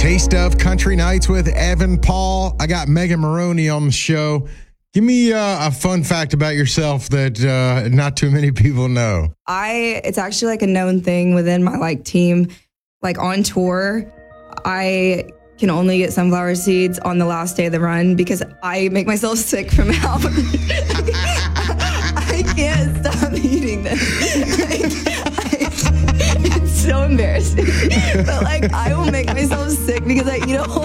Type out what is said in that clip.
Taste of Country Nights with Evan Paul. I got Megan Maroney on the show. Give me a fun fact about yourself that not too many people know. It's actually like a known thing within my team. On tour, I can only get sunflower seeds on the last day of the run because I make myself sick from how I can't stop eating them. It's so embarrassing. But I will make myself sick because I eat a whole